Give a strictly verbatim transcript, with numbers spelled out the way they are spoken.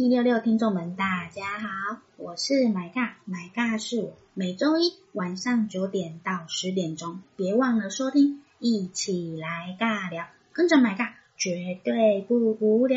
T 六六 听众们大家好，我是买尬，买尬是我，每周一晚上九点到十点钟，别忘了收听，一起来尬聊，跟着买尬绝对不无聊。